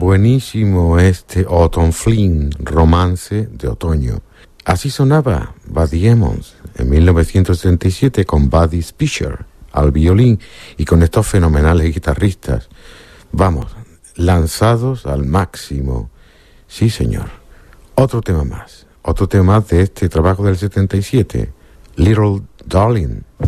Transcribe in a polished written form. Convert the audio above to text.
Buenísimo este Autumn Fling, romance de otoño. Así sonaba Buddy Emmons en 1937 con Buddy Fischer al violín y con estos fenomenales guitarristas. Vamos, lanzados al máximo. Sí, señor. Otro tema más de este trabajo del 77, Little Darling.